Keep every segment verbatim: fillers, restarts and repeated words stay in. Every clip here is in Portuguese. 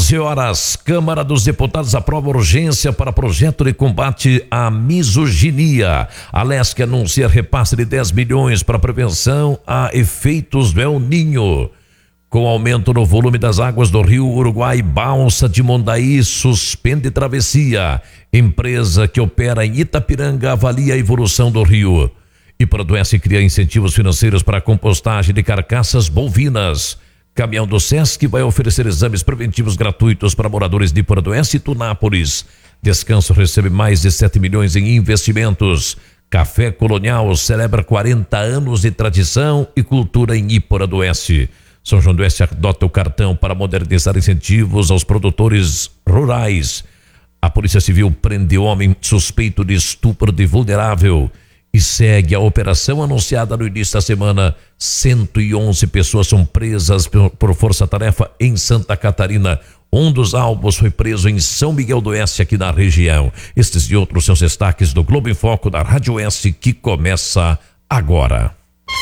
doze horas, Câmara dos Deputados aprova urgência para projeto de combate à misoginia. A Lesc anuncia repasse de dez milhões para prevenção a efeitos do El Ninho. Com aumento no volume das águas do Rio Uruguai, Balsa de Mondaí suspende travessia. Empresa que opera em Itapiranga avalia a evolução do rio. E Iporadoense cria incentivos financeiros para a compostagem de carcaças bovinas. Caminhão do Sesc vai oferecer exames preventivos gratuitos para moradores de Iporadoense e Tunápolis. Descanso recebe mais de sete milhões em investimentos. Café Colonial celebra quarenta anos de tradição e cultura em Iporadoense. São João do Oeste adota o cartão para modernizar incentivos aos produtores rurais. A Polícia Civil prende homem suspeito de estupro de vulnerável. E segue a operação anunciada no início da semana. cento e onze pessoas são presas por, por força-tarefa em Santa Catarina. Um dos alvos foi preso em São Miguel do Oeste, aqui na região. Estes e outros são os destaques do Globo em Foco da Rádio Oeste, que começa agora.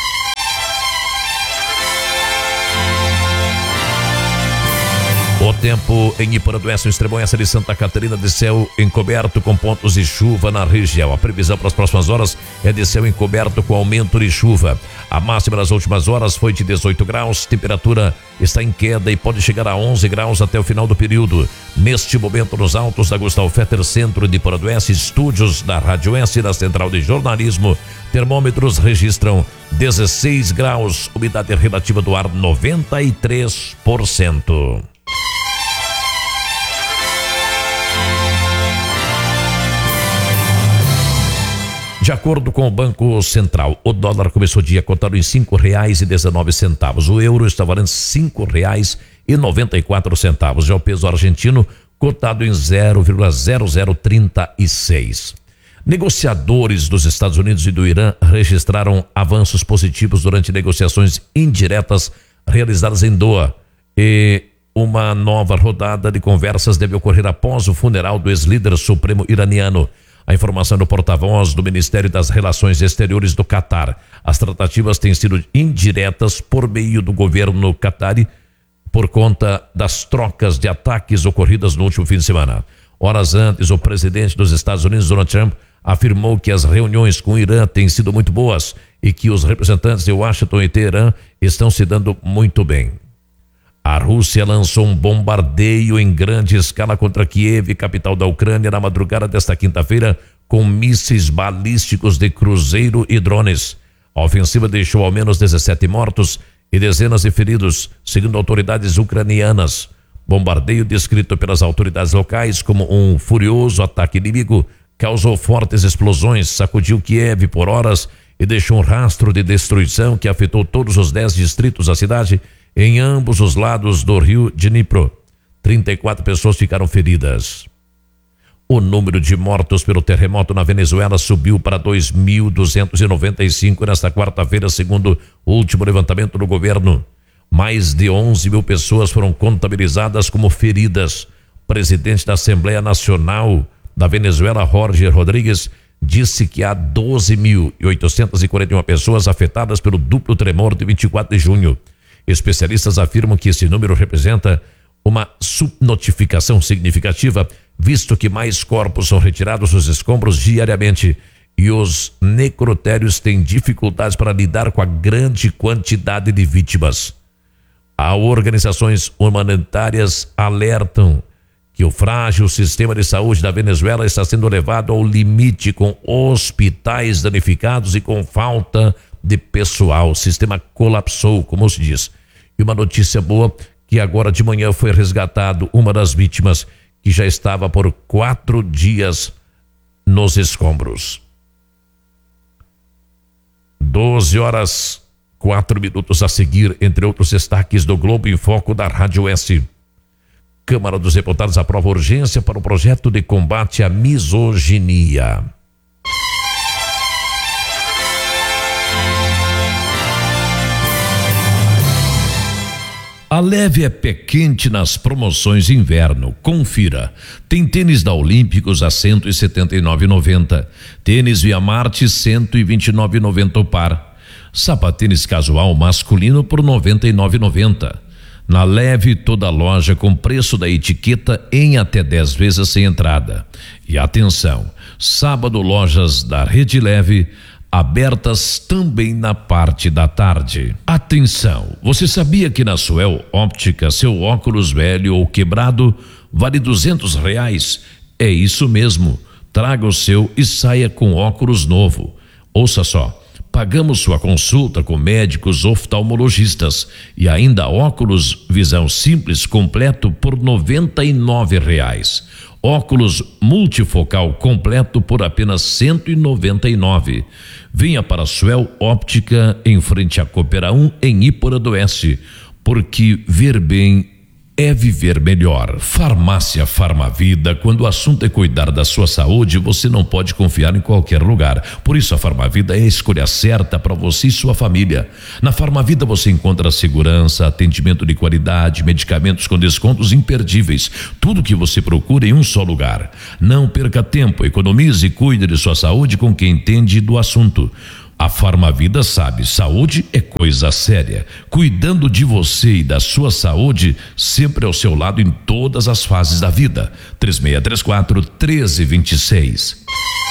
O tempo em Iporadoense, Estremoense de Santa Catarina, de céu encoberto com pontos de chuva na região. A previsão para as próximas horas é de céu encoberto com aumento de chuva. A máxima nas últimas horas foi de dezoito graus, temperatura está em queda e pode chegar a onze graus até o final do período. Neste momento, nos altos da Gustavo Fetter, centro de Iporadoense, estúdios da Rádio S e da Central de Jornalismo, termômetros registram dezesseis graus, umidade relativa do ar noventa e três por cento. De acordo com o Banco Central, o dólar começou o dia cotado em cinco reais e dezenove centavos. O euro está valendo cinco reais e noventa e quatro centavos. Já o peso argentino cotado em zero vírgula zero zero trinta e seis. Negociadores dos Estados Unidos e do Irã registraram avanços positivos durante negociações indiretas realizadas em Doha. E uma nova rodada de conversas deve ocorrer após o funeral do ex-líder supremo iraniano. A informação do porta-voz do Ministério das Relações Exteriores do Catar. As tratativas têm sido indiretas por meio do governo catari por conta das trocas de ataques ocorridas no último fim de semana. Horas antes, o presidente dos Estados Unidos, Donald Trump, afirmou que as reuniões com o Irã têm sido muito boas e que os representantes de Washington e Teherã estão se dando muito bem. A Rússia lançou um bombardeio em grande escala contra Kiev, capital da Ucrânia, na madrugada desta quinta-feira, com mísseis balísticos de cruzeiro e drones. A ofensiva deixou ao menos dezessete mortos e dezenas de feridos, segundo autoridades ucranianas. Bombardeio descrito pelas autoridades locais como um furioso ataque inimigo causou fortes explosões, sacudiu Kiev por horas e deixou um rastro de destruição que afetou todos os dez distritos da cidade em ambos os lados do rio Dnipro. trinta e quatro pessoas ficaram feridas. O número de mortos pelo terremoto na Venezuela subiu para dois mil duzentos e noventa e cinco nesta quarta-feira, segundo o último levantamento do governo. Mais de onze mil pessoas foram contabilizadas como feridas. O presidente da Assembleia Nacional da Venezuela, Jorge Rodrigues, disse que há doze mil oitocentas e quarenta e uma pessoas afetadas pelo duplo tremor de vinte e quatro de junho. Especialistas afirmam que esse número representa uma subnotificação significativa, visto que mais corpos são retirados dos escombros diariamente e os necrotérios têm dificuldades para lidar com a grande quantidade de vítimas. As organizações humanitárias alertam que o frágil sistema de saúde da Venezuela está sendo levado ao limite, com hospitais danificados e com falta de pessoal. O sistema colapsou, como se diz. E uma notícia boa, que agora de manhã foi resgatado uma das vítimas que já estava por quatro dias nos escombros. doze horas, quatro minutos a seguir, entre outros destaques do Globo em Foco da Rádio S. Câmara dos Deputados aprova urgência para o projeto de combate à misoginia. A leve é pé quente nas promoções de inverno. Confira. Tem tênis da Olímpicos a cento e setenta e nove reais e noventa centavos. Tênis Via Marte cento e vinte e nove reais e noventa centavos o par. Sapatênis casual masculino por noventa e nove reais e noventa centavos. Na Leve, toda loja com preço da etiqueta em até dez vezes sem entrada. E atenção, sábado lojas da Rede Leve abertas também na parte da tarde. Atenção, você sabia que na Suel Óptica seu óculos velho ou quebrado vale duzentos reais? É isso mesmo, traga o seu e saia com óculos novo. Ouça só. Pagamos sua consulta com médicos oftalmologistas e ainda óculos visão simples completo por noventa e nove reais. Óculos multifocal completo por apenas cento e noventa e nove. Venha para a Suel Óptica em frente à Coopera um em Ípora do Oeste, porque ver bem é viver melhor. Farmácia Farmavida, quando o assunto é cuidar da sua saúde, você não pode confiar em qualquer lugar. Por isso a Farmavida é a escolha certa para você e sua família. Na Farmavida você encontra segurança, atendimento de qualidade, medicamentos com descontos imperdíveis. Tudo que você procura em um só lugar. Não perca tempo, economize e cuide de sua saúde com quem entende do assunto. A Farmavida sabe, saúde é coisa séria. Cuidando de você e da sua saúde, sempre ao seu lado em todas as fases da vida. três seis três quatro, um três dois seis.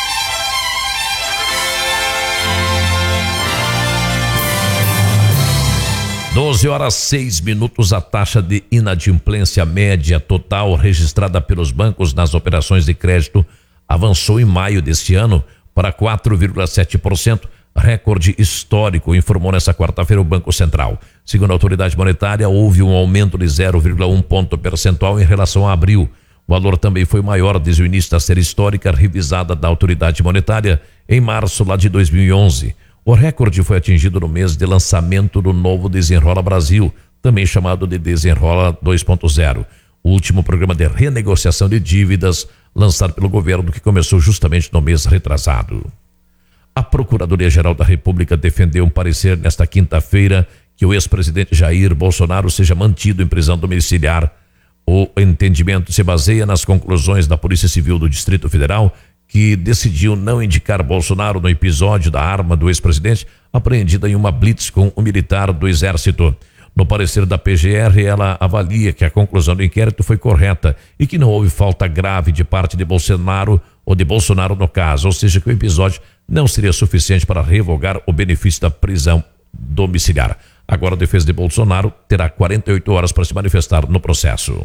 doze horas seis minutos. A taxa de inadimplência média total registrada pelos bancos nas operações de crédito avançou em maio deste ano para quatro vírgula sete por cento. Recorde histórico, informou nesta quarta-feira o Banco Central. Segundo a autoridade monetária, houve um aumento de zero vírgula um ponto percentual em relação a abril. O valor também foi maior desde o início da série histórica revisada da autoridade monetária em março lá de dois mil e onze. O recorde foi atingido no mês de lançamento do novo Desenrola Brasil, também chamado de Desenrola dois ponto zero. O último programa de renegociação de dívidas lançado pelo governo, que começou justamente no mês retrasado. A Procuradoria-Geral da República defendeu um parecer nesta quinta-feira que o ex-presidente Jair Bolsonaro seja mantido em prisão domiciliar. O entendimento se baseia nas conclusões da Polícia Civil do Distrito Federal, que decidiu não indicar Bolsonaro no episódio da arma do ex-presidente apreendida em uma blitz com um militar do Exército. No parecer da P G R, ela avalia que a conclusão do inquérito foi correta e que não houve falta grave de parte de Bolsonaro ou de Bolsonaro no caso, ou seja, que o episódio não seria suficiente para revogar o benefício da prisão domiciliar. Agora a defesa de Bolsonaro terá quarenta e oito horas para se manifestar no processo.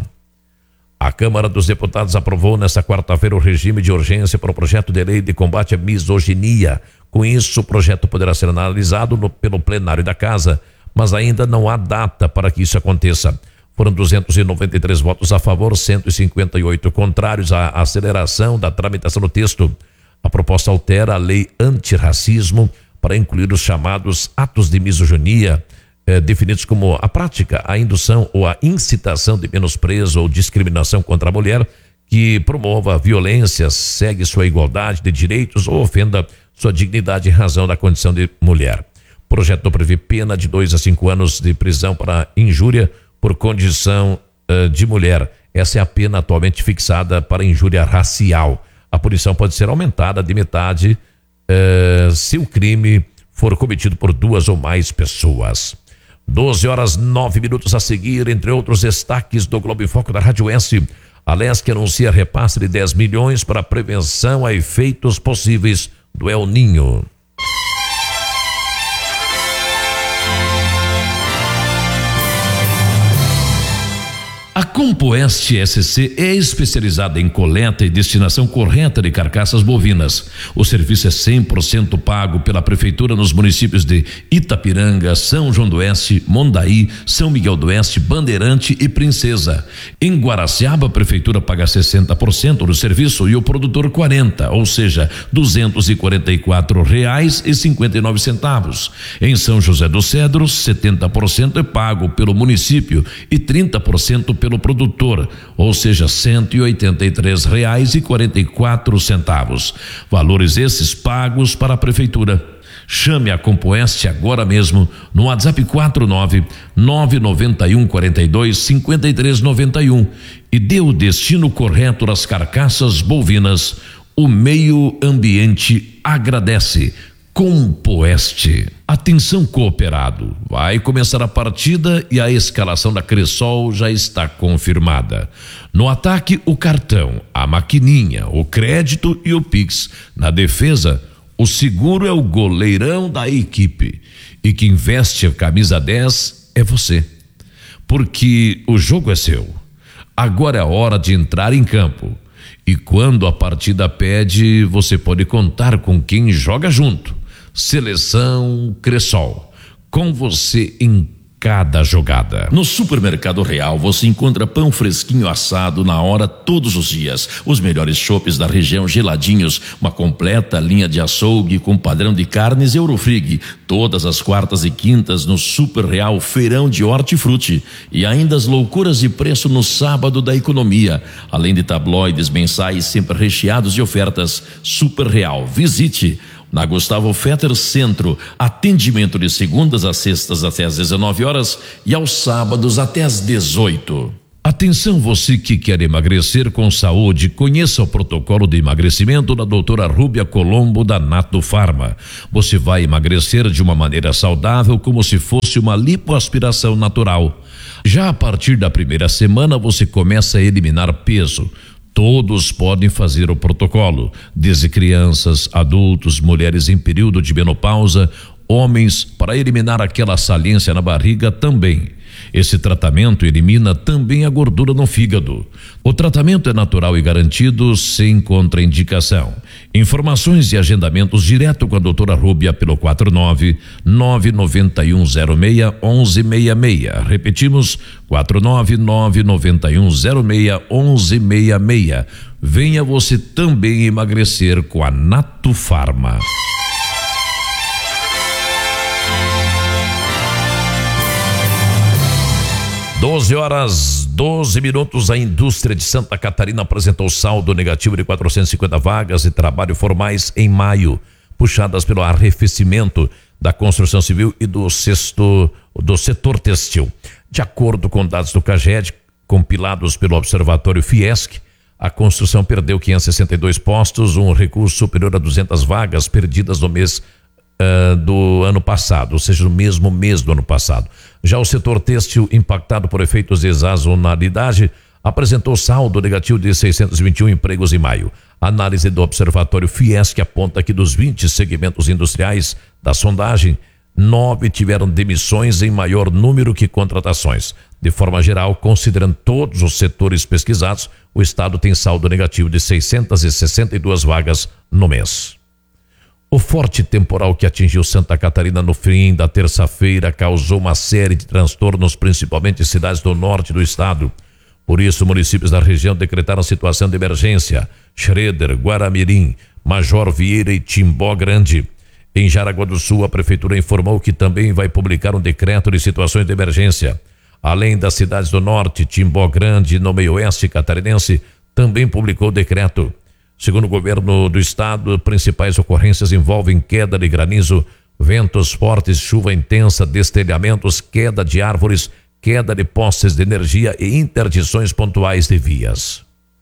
A Câmara dos Deputados aprovou nesta quarta-feira o regime de urgência para o projeto de lei de combate à misoginia. Com isso, o projeto poderá ser analisado no, pelo plenário da Casa, mas ainda não há data para que isso aconteça. Foram duzentos e noventa e três votos a favor, cento e cinquenta e oito contrários à aceleração da tramitação do texto. A proposta altera a lei antirracismo para incluir os chamados atos de misoginia, eh, definidos como a prática, a indução ou a incitação de menosprezo ou discriminação contra a mulher que promova violência, segue sua igualdade de direitos ou ofenda sua dignidade em razão da condição de mulher. O projeto prevê pena de dois a cinco anos de prisão para injúria por condição uh, de mulher. Essa é a pena atualmente fixada para injúria racial. A punição pode ser aumentada de metade uh, se o crime for cometido por duas ou mais pessoas. doze horas nove minutos a seguir, entre outros destaques do Globo em Foco da Rádio S. A Lesc anuncia repasse de dez milhões para prevenção a efeitos possíveis do El Ninho. A Compoeste S C é especializada em coleta e destinação correta de carcaças bovinas. O serviço é cem por cento pago pela Prefeitura nos municípios de Itapiranga, São João do Oeste, Mondaí, São Miguel do Oeste, Bandeirante e Princesa. Em Guaraciaba, a Prefeitura paga sessenta por cento do serviço e o produtor quarenta por cento, ou seja, duzentos e quarenta e quatro reais e cinquenta e nove centavos. Em São José dos Cedros, setenta por cento é pago pelo município e trinta por cento pelo pelo produtor, ou seja, cento e oitenta e três reais e quarenta e quatro centavos. Valores esses pagos para a Prefeitura. Chame a Compoeste agora mesmo no WhatsApp quatro nove nove nove um quatro dois cinco três nove um e dê o destino correto das carcaças bovinas. O meio ambiente agradece. Compoeste. Atenção, cooperado. Vai começar a partida e a escalação da Cressol já está confirmada. No ataque, o cartão, a maquininha, o crédito e o Pix. Na defesa, o seguro é o goleirão da equipe. E quem veste a camisa dez é você. Porque o jogo é seu. Agora é a hora de entrar em campo. E quando a partida pede, você pode contar com quem joga junto. Seleção Cressol, com você em cada jogada. No Supermercado Real você encontra pão fresquinho assado na hora todos os dias, os melhores chopes da região geladinhos, uma completa linha de açougue com padrão de carnes Eurofrig, todas as quartas e quintas no Super Real Feirão de Hortifruti e ainda as loucuras de preço no sábado da economia, além de tabloides mensais sempre recheados de ofertas. Super Real, visite na Gustavo Fetter Centro, atendimento de segundas a sextas até às dezenove horas e aos sábados até às dezoito. Atenção, você que quer emagrecer com saúde, conheça o protocolo de emagrecimento da doutora Rúbia Colombo da Nato Farma. Você vai emagrecer de uma maneira saudável, como se fosse uma lipoaspiração natural. Já a partir da primeira semana você começa a eliminar peso. Todos podem fazer o protocolo, desde crianças, adultos, mulheres em período de menopausa, homens, para eliminar aquela saliência na barriga também. Esse tratamento elimina também a gordura no fígado. O tratamento é natural e garantido, sem contraindicação. Informações e agendamentos direto com a doutora Rúbia pelo quatro nove nove nove um zero seis um um seis seis. Repetimos, quatro nove nove nove um zero seis um um seis seis. Venha você também emagrecer com a Nato Farma. doze horas, doze minutos. A indústria de Santa Catarina apresentou saldo negativo de quatrocentas e cinquenta vagas de trabalho formais em maio, puxadas pelo arrefecimento da construção civil e do, sexto, do setor têxtil. De acordo com dados do CAGED, compilados pelo Observatório Fiesc, a construção perdeu quinhentos e sessenta e dois postos, um recurso superior a duzentas vagas perdidas no mês Uh, do ano passado, ou seja, no mesmo mês do ano passado. Já o setor têxtil, impactado por efeitos de sazonalidade, apresentou saldo negativo de seiscentos e vinte e um empregos em maio. A análise do Observatório Fiesc aponta que dos vinte segmentos industriais da sondagem, nove tiveram demissões em maior número que contratações. De forma geral, considerando todos os setores pesquisados, o estado tem saldo negativo de seiscentas e sessenta e duas vagas no mês. O forte temporal que atingiu Santa Catarina no fim da terça-feira causou uma série de transtornos, principalmente em cidades do norte do estado. Por isso, municípios da região decretaram situação de emergência: Schroeder, Guaramirim, Major Vieira e Timbó Grande. Em Jaraguá do Sul, a prefeitura informou que também vai publicar um decreto de situações de emergência. Além das cidades do norte, Timbó Grande, no meio-oeste catarinense, também publicou o decreto. Segundo o governo do estado, principais ocorrências envolvem queda de granizo, ventos fortes, chuva intensa, destelhamentos, queda de árvores, queda de postes de energia e interdições pontuais de vias.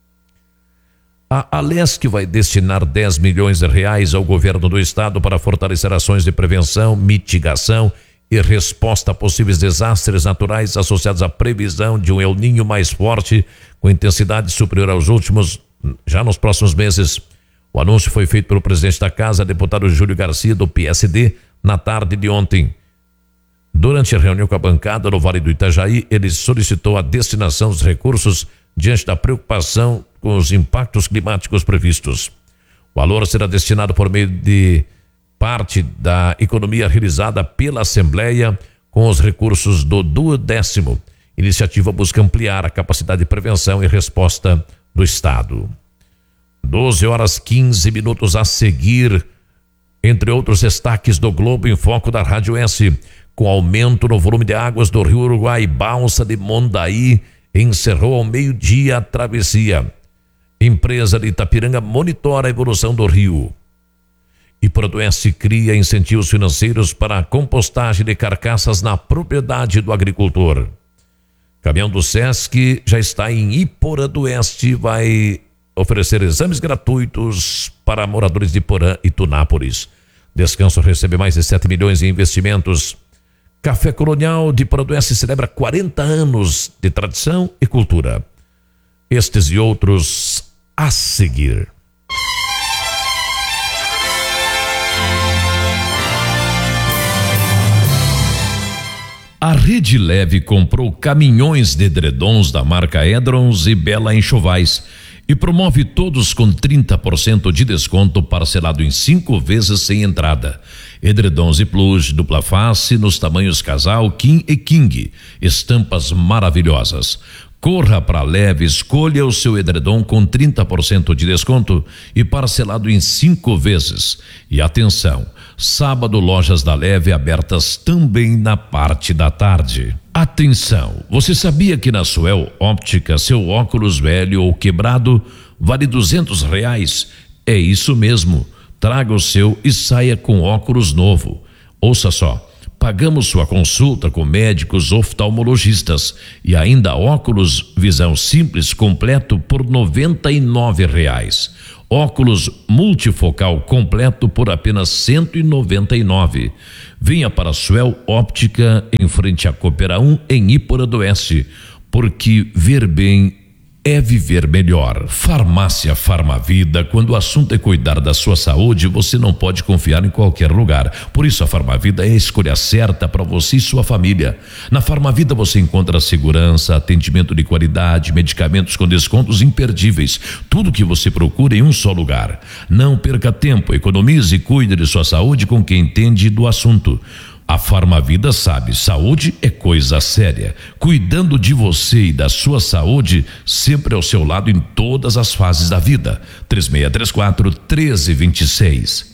A Alesc vai destinar dez milhões de reais ao governo do estado para fortalecer ações de prevenção, mitigação e resposta a possíveis desastres naturais associados à previsão de um El Niño mais forte, com intensidade superior aos últimos, já nos próximos meses. O anúncio foi feito pelo presidente da casa, deputado Júlio Garcia, do P S D, na tarde de ontem. Durante a reunião com a bancada no Vale do Itajaí, ele solicitou a destinação dos recursos diante da preocupação com os impactos climáticos previstos. O valor será destinado por meio de parte da economia realizada pela Assembleia com os recursos do duodécimo. Iniciativa busca ampliar a capacidade de prevenção e resposta do estado. doze horas quinze minutos a seguir, entre outros destaques do Globo em Foco da Rádio S. Com aumento no volume de águas do Rio Uruguai, Balsa de Mondaí encerrou ao meio-dia a travessia. Empresa de Itapiranga monitora a evolução do rio. E Produeste cria incentivos financeiros para a compostagem de carcaças na propriedade do agricultor. Caminhão do Sesc já está em Iporã do Oeste, vai oferecer exames gratuitos para moradores de Porã e Tunápolis. Descanso recebe mais de sete milhões em investimentos. Café Colonial de Iporanduense celebra quarenta anos de tradição e cultura. Estes e outros a seguir. A Rede Leve comprou caminhões de edredons da marca Edrons e Bela Enxovais e promove todos com trinta por cento de desconto parcelado em cinco vezes sem entrada. Edredons e plush dupla face nos tamanhos casal, king e king, estampas maravilhosas. Corra para Leve, escolha o seu edredom com trinta por cento de desconto e parcelado em cinco vezes. E atenção, sábado lojas da Leve abertas também na parte da tarde. Atenção, você sabia que na Suel Óptica seu óculos velho ou quebrado vale duzentos reais? É isso mesmo, traga o seu e saia com óculos novo. Ouça só. Pagamos sua consulta com médicos oftalmologistas e ainda óculos visão simples completo por noventa e nove reais. Óculos multifocal completo por apenas cento e noventa e nove. Venha para a Suel Óptica em frente à Coopera um em Iporanduense, porque ver bem é viver melhor. Farmácia Farmavida, quando o assunto é cuidar da sua saúde, você não pode confiar em qualquer lugar. Por isso a Farmavida é a escolha certa para você e sua família. Na Farmavida você encontra segurança, atendimento de qualidade, medicamentos com descontos imperdíveis. Tudo que você procura em um só lugar. Não perca tempo, economize e cuide de sua saúde com quem entende do assunto. A Farmavida sabe, saúde é coisa séria. Cuidando de você e da sua saúde, sempre ao seu lado em todas as fases da vida. três seis três quatro, um três dois seis.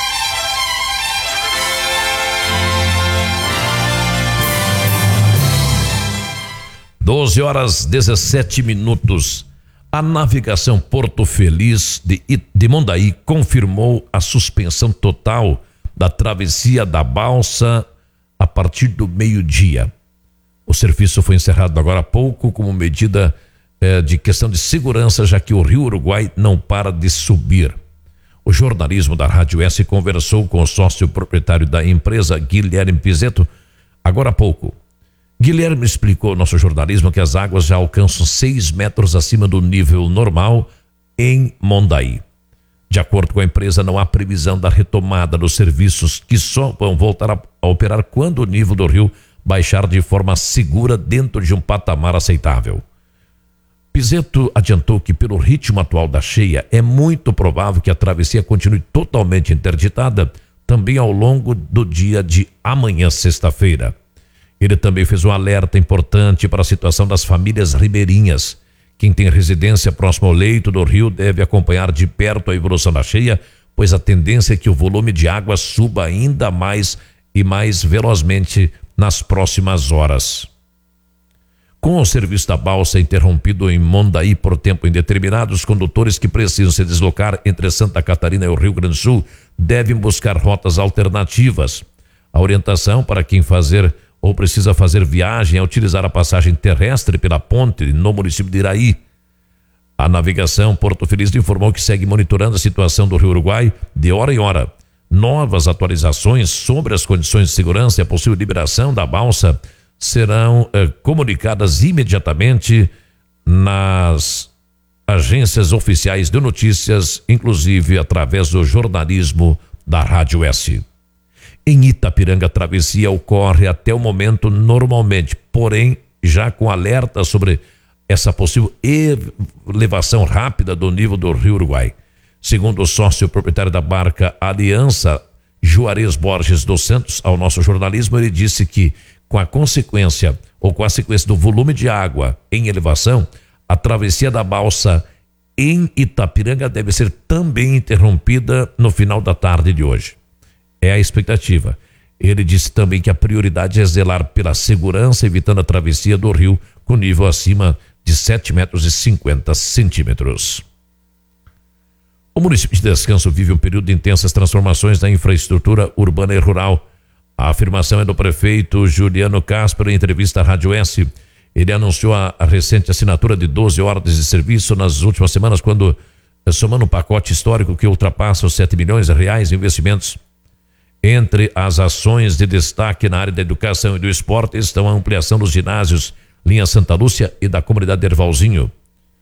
doze horas dezessete minutos. A navegação Porto Feliz de, de Mondaí confirmou a suspensão total da travessia da balsa a partir do meio-dia. O serviço foi encerrado agora há pouco como medida eh, de questão de segurança, já que o Rio Uruguai não para de subir. O jornalismo da Rádio S conversou com o sócio proprietário da empresa, Guilherme Pizeto, agora há pouco. Guilherme explicou ao nosso jornalismo que as águas já alcançam seis metros acima do nível normal em Mondaí. De acordo com a empresa, não há previsão da retomada dos serviços, que só vão voltar a, a operar quando o nível do rio baixar de forma segura dentro de um patamar aceitável. Pizeto adiantou que, pelo ritmo atual da cheia, é muito provável que a travessia continue totalmente interditada também ao longo do dia de amanhã, sexta-feira. Ele também fez um alerta importante para a situação das famílias ribeirinhas. Quem tem residência próximo ao leito do rio deve acompanhar de perto a evolução da cheia, pois a tendência é que o volume de água suba ainda mais e mais velozmente nas próximas horas. Com o serviço da balsa interrompido em Mondaí por tempo indeterminado, os condutores que precisam se deslocar entre Santa Catarina e o Rio Grande do Sul devem buscar rotas alternativas. A orientação para quem fazer ou precisa fazer viagem é utilizar a passagem terrestre pela ponte no município de Iraí. A navegação Porto Feliz informou que segue monitorando a situação do Rio Uruguai de hora em hora. Novas atualizações sobre as condições de segurança e a possível liberação da balsa serão eh, comunicadas imediatamente nas agências oficiais de notícias, inclusive através do jornalismo da Rádio S. Em Itapiranga, a travessia ocorre até o momento normalmente, porém já com alerta sobre essa possível elevação rápida do nível do Rio Uruguai. Segundo o sócio proprietário da barca Aliança, Juarez Borges dos Santos, ao nosso jornalismo, ele disse que com a consequência ou com a sequência do volume de água em elevação, a travessia da balsa em Itapiranga deve ser também interrompida no final da tarde de hoje. É a expectativa. Ele disse também que a prioridade é zelar pela segurança, evitando a travessia do rio com nível acima de sete metros e cinquenta centímetros. O município de Descanso vive um período de intensas transformações na infraestrutura urbana e rural. A afirmação é do prefeito Juliano Casper em entrevista à Rádio S. Ele anunciou a, a recente assinatura de doze ordens de serviço nas últimas semanas, quando, somando um pacote histórico que ultrapassa os sete milhões de reais em investimentos. Entre as ações de destaque na área da educação e do esporte estão a ampliação dos ginásios Linha Santa Lúcia e da comunidade Ervalzinho.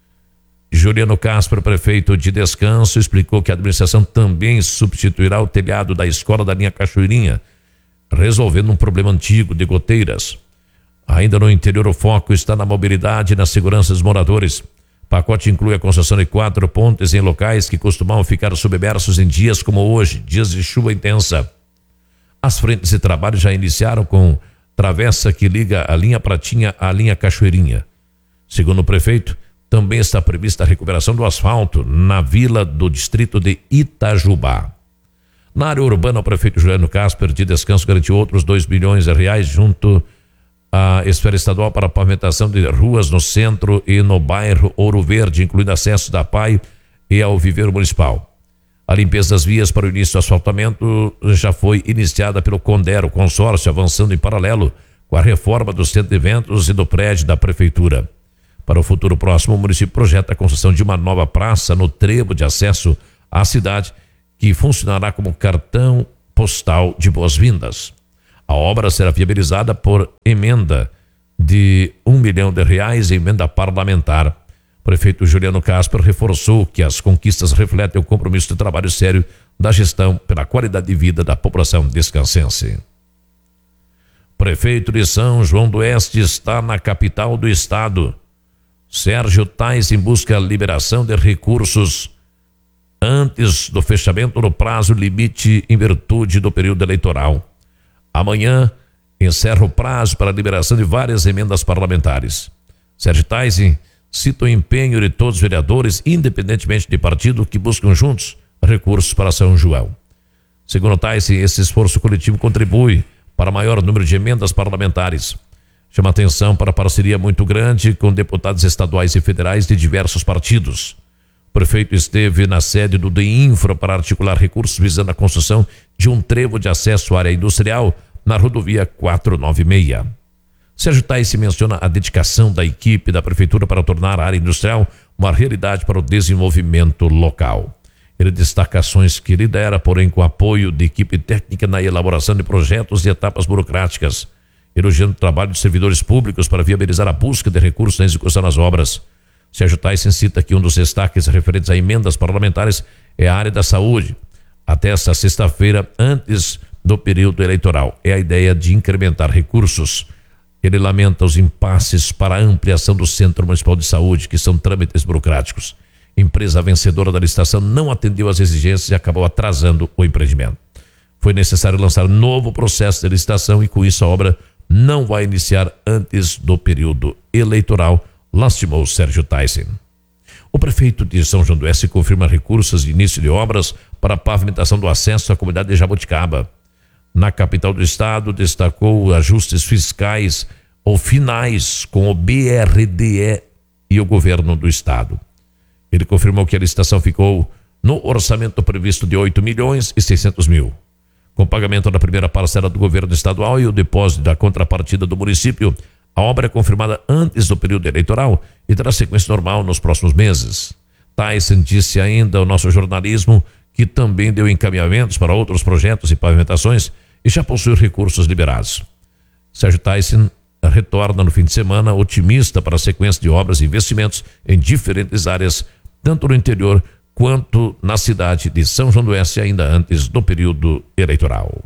Juliano Casper, prefeito de Descanso, explicou que a administração também substituirá o telhado da escola da linha Cachoeirinha, resolvendo um problema antigo de goteiras. Ainda no interior, o foco está na mobilidade e na segurança dos moradores. O pacote inclui a construção de quatro pontes em locais que costumavam ficar submersos em dias como hoje, dias de chuva intensa. As frentes de trabalho já iniciaram com travessa que liga a linha Pratinha à linha Cachoeirinha. Segundo o prefeito, também está prevista a recuperação do asfalto na vila do distrito de Itajubá. Na área urbana, o prefeito Juliano Casper de Descanso garantiu outros dois bilhões de reais junto à esfera estadual para a pavimentação de ruas no centro e no bairro Ouro Verde, incluindo acesso da P A I e ao viveiro municipal. A limpeza das vias para o início do asfaltamento já foi iniciada pelo Condero, consórcio, avançando em paralelo com a reforma do centro de eventos e do prédio da prefeitura. Para o futuro próximo, o município projeta a construção de uma nova praça no trevo de acesso à cidade, que funcionará como cartão postal de boas-vindas. A obra será viabilizada por emenda de um milhão de reais em emenda parlamentar. O prefeito Juliano Casper reforçou que as conquistas refletem o compromisso de trabalho sério da gestão pela qualidade de vida da população descansense. Prefeito de São João do Oeste está na capital do estado. Sérgio Tais busca a liberação de recursos antes do fechamento do prazo limite em virtude do período eleitoral. Amanhã encerra o prazo para a liberação de várias emendas parlamentares. Sérgio Tais cita o empenho de todos os vereadores, independentemente de partido, que buscam juntos recursos para São João. Segundo Tais, esse esforço coletivo contribui para maior número de emendas parlamentares. Chama atenção para a parceria muito grande com deputados estaduais e federais de diversos partidos. O prefeito esteve na sede do DEINFRA para articular recursos visando a construção de um trevo de acesso à área industrial na rodovia quatrocentos e noventa e seis. Sérgio Tais menciona a dedicação da equipe da prefeitura para tornar a área industrial uma realidade para o desenvolvimento local. Ele destaca ações que lidera, porém com apoio de equipe técnica na elaboração de projetos e etapas burocráticas, elogiando o trabalho de servidores públicos para viabilizar a busca de recursos na execução das obras. Sérgio Tyson cita que um dos destaques referentes a emendas parlamentares é a área da saúde. Até esta sexta-feira, antes do período eleitoral, é a ideia de incrementar recursos. Ele lamenta os impasses para a ampliação do Centro Municipal de Saúde, que são trâmites burocráticos. Empresa vencedora da licitação não atendeu às exigências e acabou atrasando o empreendimento. Foi necessário lançar novo processo de licitação e com isso a obra não vai iniciar antes do período eleitoral, lastimou Sérgio Tyson. O prefeito de São João do Oeste confirma recursos de início de obras para a pavimentação do acesso à comunidade de Jaboticaba. Na capital do estado, destacou ajustes fiscais ou finais com o B R D E e o governo do estado. Ele confirmou que a licitação ficou no orçamento previsto de oito milhões e seiscentos mil. Com o pagamento da primeira parcela do governo estadual e o depósito da contrapartida do município, a obra é confirmada antes do período eleitoral e terá sequência normal nos próximos meses. Tyson disse ainda ao nosso jornalismo que também deu encaminhamentos para outros projetos e pavimentações e já possui recursos liberados. Sérgio Tyson retorna no fim de semana otimista para a sequência de obras e investimentos em diferentes áreas, tanto no interior quanto na cidade de São João do Oeste, ainda antes do período eleitoral.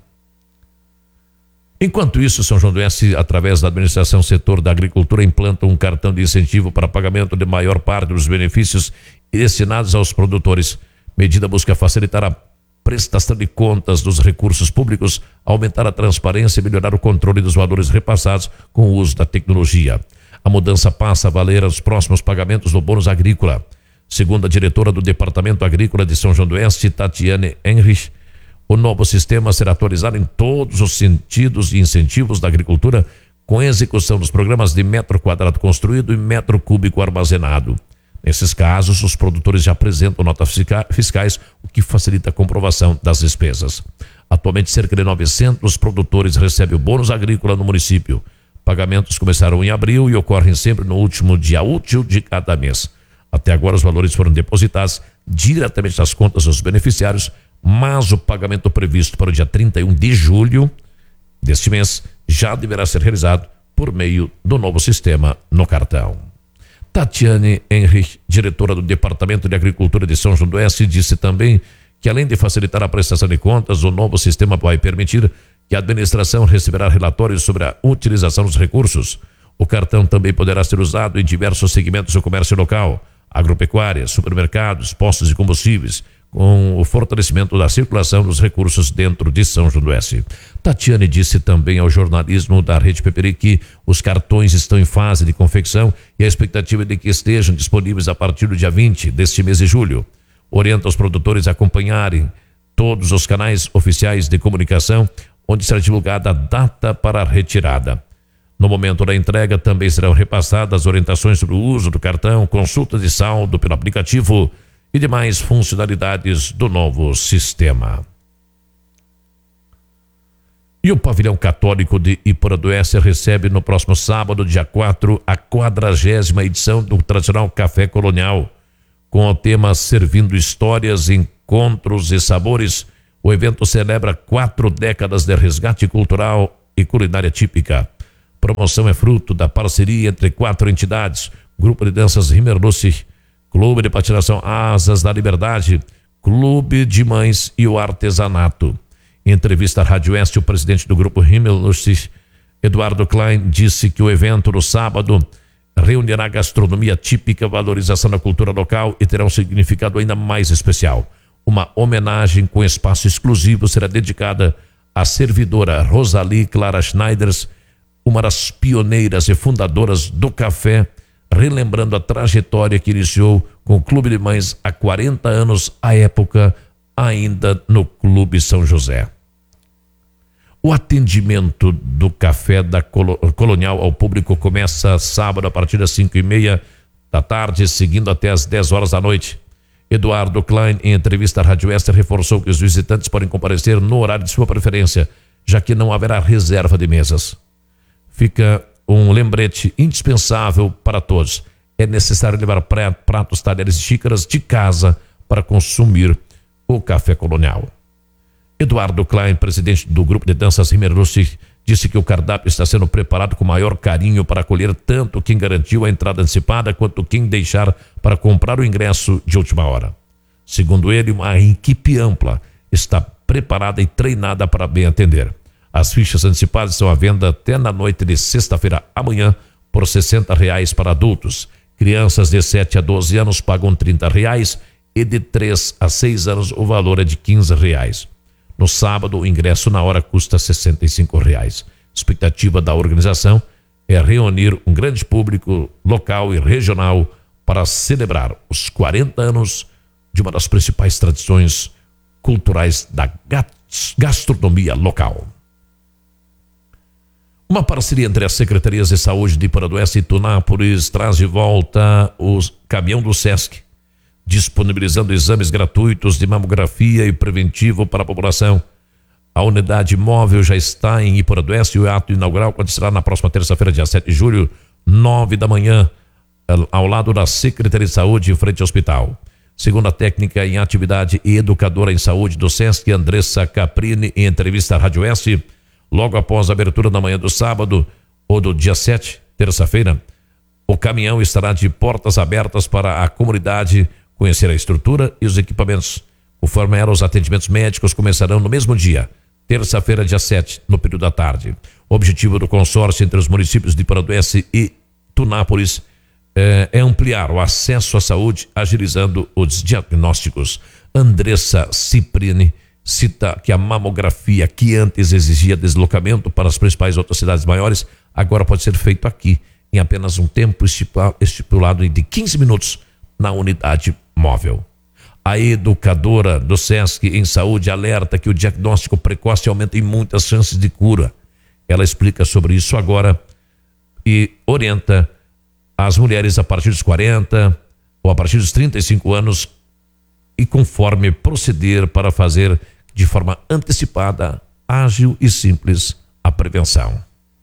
Enquanto isso, São João do Oeste, através da administração setor da agricultura, implanta um cartão de incentivo para pagamento de maior parte dos benefícios destinados aos produtores. Medida busca facilitar a prestação de contas dos recursos públicos, aumentar a transparência e melhorar o controle dos valores repassados com o uso da tecnologia. A mudança passa a valer os próximos pagamentos do bônus agrícola. Segundo a diretora do Departamento Agrícola de São João do Oeste, Tatiane Henrich, o novo sistema será atualizado em todos os sentidos e incentivos da agricultura, com a execução dos programas de metro quadrado construído e metro cúbico armazenado. Nesses casos, os produtores já apresentam notas fiscais, o que facilita a comprovação das despesas. Atualmente, cerca de novecentos produtores recebem o bônus agrícola no município. Pagamentos começaram em abril e ocorrem sempre no último dia útil de cada mês. Até agora, os valores foram depositados diretamente nas contas dos beneficiários mas o pagamento previsto para o dia trinta e um de julho deste mês já deverá ser realizado por meio do novo sistema no cartão. Tatiane Henrich, diretora do Departamento de Agricultura de São João do Oeste, disse também que, além de facilitar a prestação de contas, o novo sistema vai permitir que a administração receberá relatórios sobre a utilização dos recursos. O cartão também poderá ser usado em diversos segmentos do comércio local, agropecuária, supermercados, postos de combustíveis, com o fortalecimento da circulação dos recursos dentro de São João do Oeste. Tatiane disse também ao jornalismo da Rede Peperi que os cartões estão em fase de confecção e a expectativa é de que estejam disponíveis a partir do dia vinte deste mês de julho. Orienta os produtores a acompanharem todos os canais oficiais de comunicação, onde será divulgada a data para a retirada. No momento da entrega também serão repassadas orientações sobre o uso do cartão, consulta de saldo pelo aplicativo e demais funcionalidades do novo sistema. E o Pavilhão Católico de Iporã do Oeste recebe no próximo sábado, dia quatro, a quadragésima edição do tradicional Café Colonial, com o tema Servindo Histórias, Encontros e Sabores. O evento celebra quatro décadas de resgate cultural e culinária típica. A promoção é fruto da parceria entre quatro entidades: Grupo de Danças Rimmerlucy, Clube de Patinação Asas da Liberdade, Clube de Mães e o Artesanato. Em entrevista à Rádio Oeste, o presidente do Grupo Rimmerlucy, Eduardo Klein, disse que o evento no sábado reunirá gastronomia típica, valorização da cultura local e terá um significado ainda mais especial. Uma homenagem com espaço exclusivo será dedicada à servidora Rosalie Clara Schneiders, uma das pioneiras e fundadoras do café, relembrando a trajetória que iniciou com o Clube de Mães há quarenta anos, à época ainda no Clube São José. O atendimento do café da Colonial ao público começa sábado a partir das cinco e meia da tarde, seguindo até as dez horas da noite. Eduardo Klein, em entrevista à Rádio Oeste, reforçou que os visitantes podem comparecer no horário de sua preferência, já que não haverá reserva de mesas. Fica um lembrete indispensável para todos: é necessário levar pratos, talheres e xícaras de casa para consumir o café colonial. Eduardo Klein, presidente do Grupo de Danças Rimmerlucy, disse que o cardápio está sendo preparado com maior carinho para acolher tanto quem garantiu a entrada antecipada quanto quem deixar para comprar o ingresso de última hora. Segundo ele, uma equipe ampla está preparada e treinada para bem atender. As fichas antecipadas estão à venda até na noite de sexta-feira amanhã por sessenta reais para adultos. Crianças de sete a doze anos pagam trinta reais e de três a seis anos o valor é de quinze reais. No sábado, o ingresso na hora custa sessenta e cinco reais. Expectativa da organização é reunir um grande público local e regional para celebrar os quarenta anos de uma das principais tradições culturais da gastronomia local. Uma parceria entre as Secretarias de Saúde de Iporã do Oeste e Tunápolis traz de volta o caminhão do Sesc, disponibilizando exames gratuitos de mamografia e preventivo para a população. A unidade móvel já está em Iporã do Oeste e o ato inaugural acontecerá na próxima terça-feira, dia sete de julho, nove da manhã, ao lado da Secretaria de Saúde, em frente ao hospital. Segundo a técnica em atividade e educadora em saúde do Sesc, Andressa Caprini, em entrevista à Rádio Oeste, logo após a abertura da manhã do sábado ou do dia sete, terça-feira, o caminhão estará de portas abertas para a comunidade conhecer a estrutura e os equipamentos. Conforme ela, os atendimentos médicos começarão no mesmo dia, terça-feira, dia sete, no período da tarde. O objetivo do consórcio entre os municípios de Iporã do Oeste e Tunápolis é, é ampliar o acesso à saúde, agilizando os diagnósticos. Andressa Ciprini cita que a mamografia, que antes exigia deslocamento para as principais outras cidades maiores, agora pode ser feito aqui, em apenas um tempo estipulado de quinze minutos na unidade móvel. A educadora do Sesc em saúde alerta que o diagnóstico precoce aumenta em muitas chances de cura. Ela explica sobre isso agora e orienta as mulheres a partir dos quarenta ou a partir dos trinta e cinco anos e conforme proceder para fazer de forma antecipada, ágil e simples a prevenção.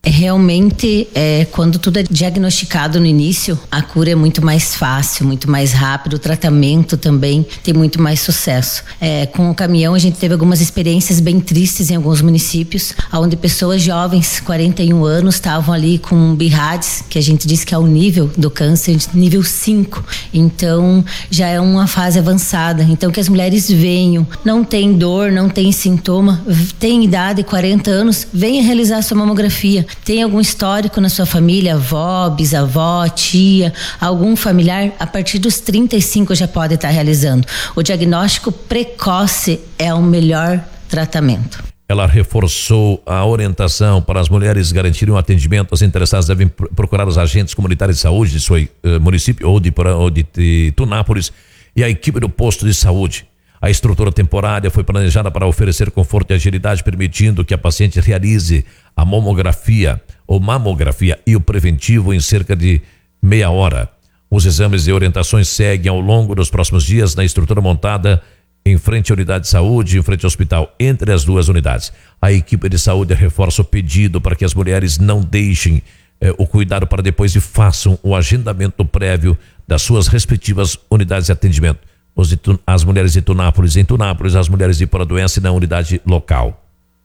Realmente, é, quando tudo é diagnosticado no início, a cura é muito mais fácil, muito mais rápido, o tratamento também tem muito mais sucesso. É, com o caminhão a gente teve algumas experiências bem tristes em alguns municípios, onde pessoas jovens, quarenta e um anos, estavam ali com B I R A D S, que a gente diz que é o nível do câncer, nível cinco. Então, já é uma fase avançada. Então, que as mulheres venham, não tem dor, não tem sintoma, tem idade, quarenta anos, venha realizar sua mamografia. Tem algum histórico na sua família, avó, bisavó, tia, algum familiar? A partir dos trinta e cinco já pode estar realizando. O diagnóstico precoce é o melhor tratamento. Ela reforçou a orientação para as mulheres garantirem um atendimento. As interessadas devem procurar os agentes comunitários de saúde de seu uh, município ou de, ou de, de Tunápolis e a equipe do posto de saúde. A estrutura temporária foi planejada para oferecer conforto e agilidade, permitindo que a paciente realize a mamografia ou mamografia e o preventivo em cerca de meia hora. Os exames e orientações seguem ao longo dos próximos dias na estrutura montada em frente à unidade de saúde, em frente ao hospital, entre as duas unidades. A equipe de saúde reforça o pedido para que as mulheres não deixem eh, o cuidado para depois e façam o agendamento prévio das suas respectivas unidades de atendimento. Os de, as mulheres de Tunápolis em Tunápolis, as mulheres de Paraduense na unidade local.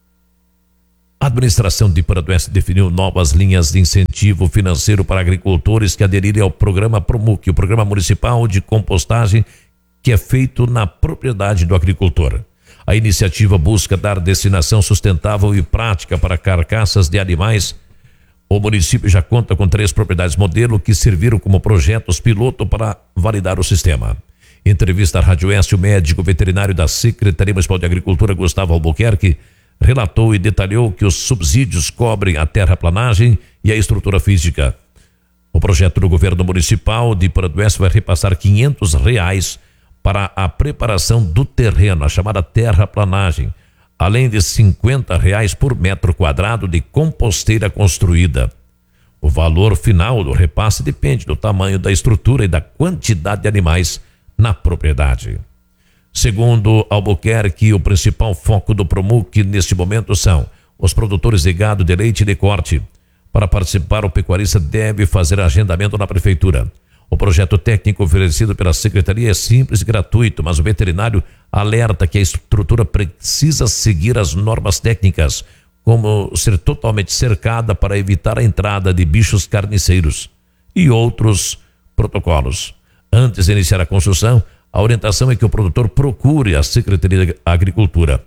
A administração de Paraduense definiu novas linhas de incentivo financeiro para agricultores que aderirem ao programa PROMUC, o Programa Municipal de Compostagem, que é feito na propriedade do agricultor. A iniciativa busca dar destinação sustentável e prática para carcaças de animais. O município já conta com três propriedades modelo que serviram como projetos piloto para validar o sistema. Em entrevista à Rádio Oeste, o médico veterinário da Secretaria Municipal de Agricultura, Gustavo Albuquerque, relatou e detalhou que os subsídios cobrem a terraplanagem e a estrutura física. O projeto do governo municipal de Paraduense vai repassar quinhentos reais para a preparação do terreno, a chamada terraplanagem, além de cinquenta reais por metro quadrado de composteira construída. O valor final do repasse depende do tamanho da estrutura e da quantidade de animais na propriedade. Segundo Albuquerque, o principal foco do PROMUC neste momento são os produtores de gado, de leite e de corte. Para participar, o pecuarista deve fazer agendamento na prefeitura. O projeto técnico oferecido pela secretaria é simples e gratuito, mas o veterinário alerta que a estrutura precisa seguir as normas técnicas, como ser totalmente cercada para evitar a entrada de bichos carniceiros e outros protocolos. Antes de iniciar a construção, a orientação é que o produtor procure a Secretaria de Agricultura.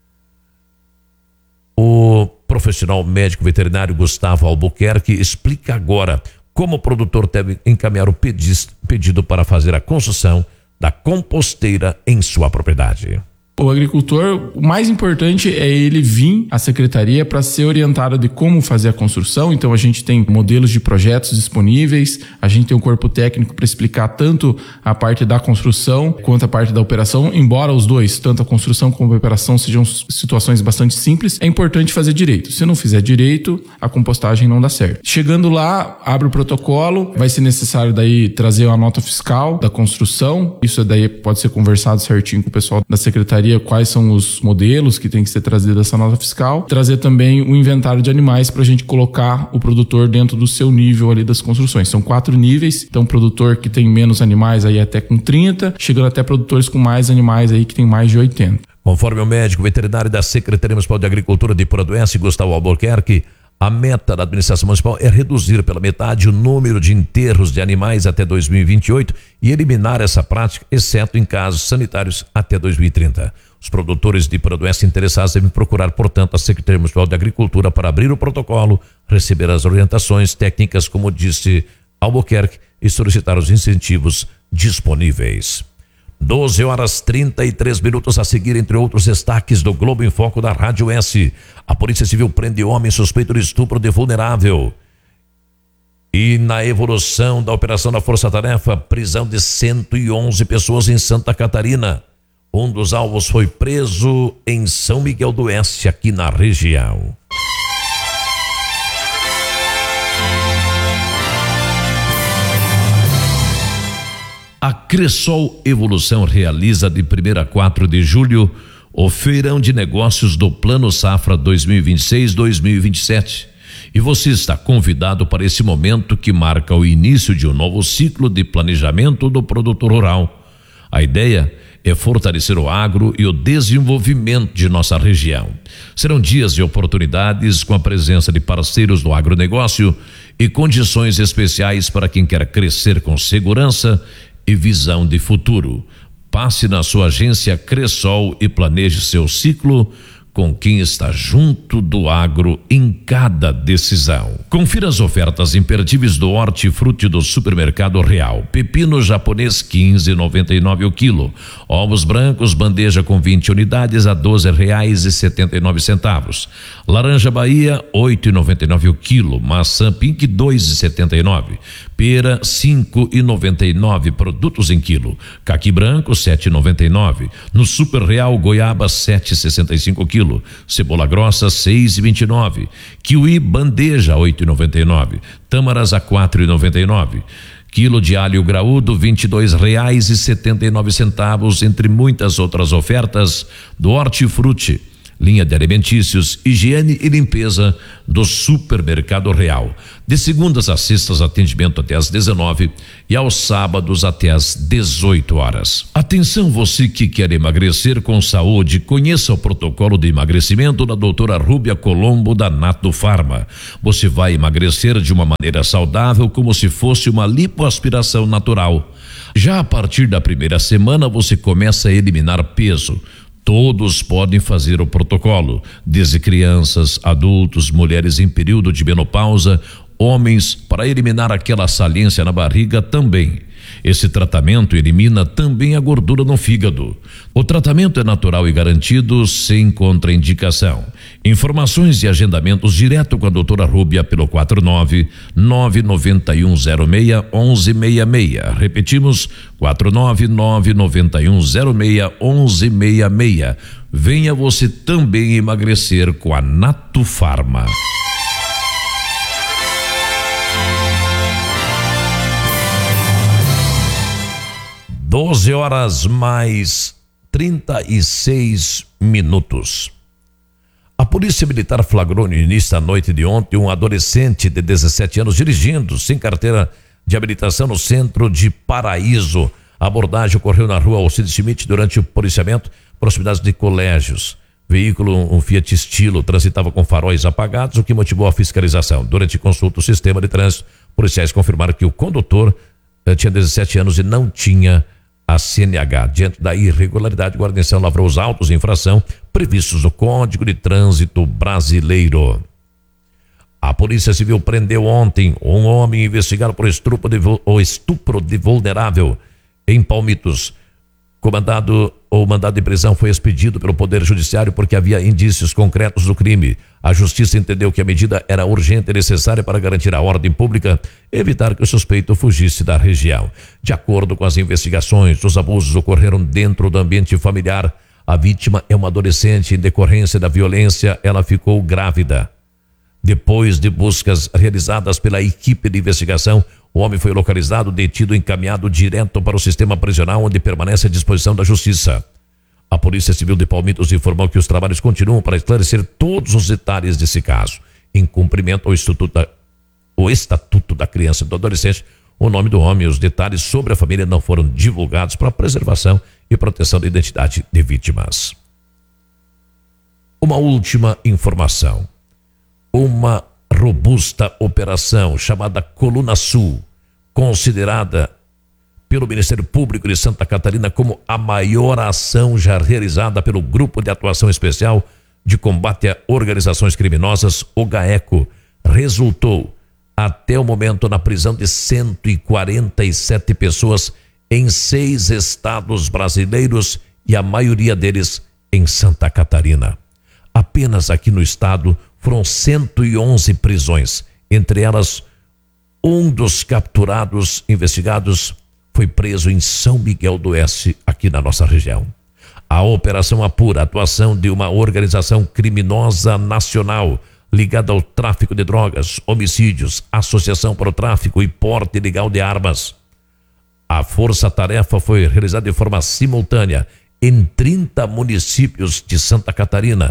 O profissional médico veterinário Gustavo Albuquerque explica agora como o produtor deve encaminhar o pedido para fazer a construção da composteira em sua propriedade. O agricultor, o mais importante é ele vir à secretaria para ser orientado de como fazer a construção. Então a gente tem modelos de projetos disponíveis, a gente tem um corpo técnico para explicar tanto a parte da construção quanto a parte da operação, embora os dois, tanto a construção como a operação, sejam situações bastante simples, é importante fazer direito. Se não fizer direito, a compostagem não dá certo. Chegando lá, abre o protocolo, vai ser necessário daí trazer uma nota fiscal da construção, isso daí pode ser conversado certinho com o pessoal da secretaria, quais são os modelos que tem que ser trazido dessa nota fiscal, trazer também o inventário de animais para a gente colocar o produtor dentro do seu nível ali das construções. São quatro níveis, então produtor que tem menos animais aí até com trinta, chegando até produtores com mais animais aí que tem mais de oitenta. Conforme o médico veterinário da Secretaria Municipal de Agricultura de Paraduense, Gustavo Albuquerque, a meta da administração municipal é reduzir pela metade o número de enterros de animais até dois mil e vinte e oito e eliminar essa prática, exceto em casos sanitários, até dois mil e trinta. Os produtores de Paraduense interessados devem procurar, portanto, a Secretaria Municipal de Agricultura para abrir o protocolo, receber as orientações técnicas, como disse Albuquerque, e solicitar os incentivos disponíveis. doze horas trinta e três minutos a seguir, entre outros destaques do Globo em Foco da Rádio S. A Polícia Civil prende homem suspeito de estupro de vulnerável. E na evolução da operação da Força Tarefa, prisão de cento e onze pessoas em Santa Catarina. Um dos alvos foi preso em São Miguel do Oeste, aqui na região. A Cressol Evolução realiza de primeiro a quatro de julho o feirão de negócios do Plano Safra dois mil e vinte e seis a dois mil e vinte e sete. E você está convidado para esse momento que marca o início de um novo ciclo de planejamento do produtor rural. A ideia é fortalecer o agro e o desenvolvimento de nossa região. Serão dias de oportunidades com a presença de parceiros do agronegócio e condições especiais para quem quer crescer com segurança e visão de futuro. Passe na sua agência Cressol e planeje seu ciclo com quem está junto do agro em cada decisão. Confira as ofertas imperdíveis do Hortifruti do Supermercado Real. Pepino japonês quinze e noventa e nove o quilo. Ovos brancos bandeja com vinte unidades a doze reais e setenta e nove centavos. Laranja Bahia oito e noventa e nove o quilo. Maçã Pink dois e setenta e nove. Pera cinco e noventa e nove produtos em quilo. Caqui branco sete e noventa e nove. No Super Real goiaba sete e sessenta e cinco quilo. Cebola grossa seis e vinte e nove. Kiwi bandeja oito e noventa e nove. Tâmaras a quatro e noventa e nove. Quilo de alho graúdo vinte e dois reais e setenta e nove centavos, entre muitas outras ofertas do Hortifruti. Linha de alimentícios, higiene e limpeza do Supermercado Real. De segundas a sextas, atendimento até às dezenove e aos sábados até às dezoito horas. Atenção, você que quer emagrecer com saúde, conheça o protocolo de emagrecimento da doutora Rúbia Colombo da Nato Farma. Você vai emagrecer de uma maneira saudável, como se fosse uma lipoaspiração natural. Já a partir da primeira semana, você começa a eliminar peso. Todos podem fazer o protocolo, desde crianças, adultos, mulheres em período de menopausa, homens, para eliminar aquela saliência na barriga também. Esse tratamento elimina também a gordura no fígado. O tratamento é natural e garantido, sem contraindicação. Informações e agendamentos direto com a doutora Rúbia pelo quatro nove nove nove um zero seis um um seis seis. Repetimos, quatro nove nove nove um zero seis um um seis seis. Venha você também emagrecer com a Nato Farma. doze horas mais trinta e seis minutos. A Polícia Militar flagrou no início da noite de ontem um adolescente de dezessete anos dirigindo sem carteira de habilitação no centro de Paraíso. A abordagem ocorreu na rua Alcides Schmidt durante o policiamento, proximidades de colégios. Veículo, um Fiat Estilo, transitava com faróis apagados, o que motivou a fiscalização. Durante consulta do sistema de trânsito, policiais confirmaram que o condutor eh, tinha dezessete anos e não tinha a C N H. Diante da irregularidade, o guarnição lavrou os autos de infração previstos no Código de Trânsito Brasileiro. A Polícia Civil prendeu ontem um homem investigado por estupro de, ou estupro de vulnerável em Palmitos. Comandado ou mandado de prisão foi expedido pelo Poder Judiciário porque havia indícios concretos do crime. A Justiça entendeu que a medida era urgente e necessária para garantir a ordem pública e evitar que o suspeito fugisse da região. De acordo com as investigações, os abusos ocorreram dentro do ambiente familiar. A vítima é uma adolescente. Em decorrência da violência, ela ficou grávida. Depois de buscas realizadas pela equipe de investigação, o homem foi localizado, detido e encaminhado direto para o sistema prisional, onde permanece à disposição da Justiça. A Polícia Civil de Palmitos informou que os trabalhos continuam para esclarecer todos os detalhes desse caso. Em cumprimento ao Estatuto da, o Estatuto da Criança e do Adolescente, o nome do homem e os detalhes sobre a família não foram divulgados para preservação e proteção da identidade de vítimas. Uma última informação. Uma robusta operação chamada Coluna Sul, considerada pelo Ministério Público de Santa Catarina como a maior ação já realizada pelo Grupo de Atuação Especial de Combate a Organizações Criminosas, o GAECO, resultou até o momento na prisão de cento e quarenta e sete pessoas em seis estados brasileiros e a maioria deles em Santa Catarina. Apenas aqui no estado foram cento e onze prisões, entre elas um dos capturados investigados foi preso em São Miguel do Oeste, aqui na nossa região. A operação apura a atuação de uma organização criminosa nacional ligada ao tráfico de drogas, homicídios, associação para o tráfico e porte ilegal de armas. A força-tarefa foi realizada de forma simultânea em trinta municípios de Santa Catarina,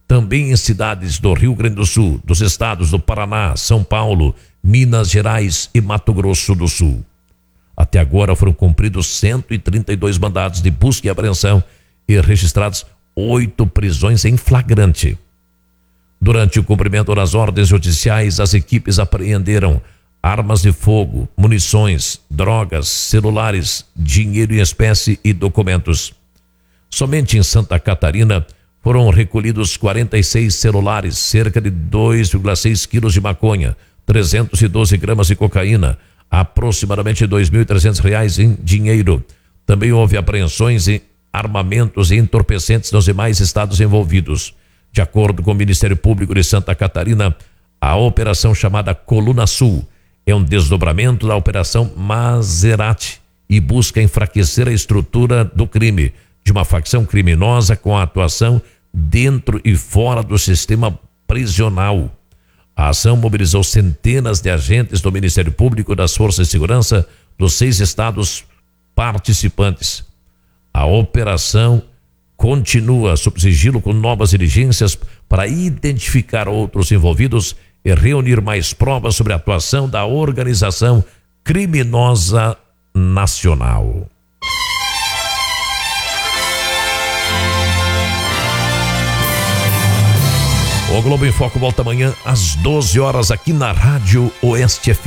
também em cidades do Rio Grande do Sul, dos estados do Paraná, São Paulo, Minas Gerais e Mato Grosso do Sul. Até agora foram cumpridos cento e trinta e dois mandados de busca e apreensão e registrados oito prisões em flagrante. Durante o cumprimento das ordens judiciais, as equipes apreenderam armas de fogo, munições, drogas, celulares, dinheiro em espécie e documentos. Somente em Santa Catarina foram recolhidos quarenta e seis celulares, cerca de dois vírgula seis quilos de maconha, trezentos e doze gramas de cocaína, aproximadamente dois mil e trezentos reais em dinheiro. Também houve apreensões em armamentos e entorpecentes nos demais estados envolvidos. De acordo com o Ministério Público de Santa Catarina, a operação chamada Coluna Sul é um desdobramento da Operação Maserati e busca enfraquecer a estrutura do crime de uma facção criminosa com a atuação dentro e fora do sistema prisional. A ação mobilizou centenas de agentes do Ministério Público, das Forças de Segurança dos seis estados participantes. A operação continua sob sigilo com novas diligências para identificar outros envolvidos e reunir mais provas sobre a atuação da organização criminosa nacional. O Globo em Foco volta amanhã às doze horas aqui na Rádio Oeste F M.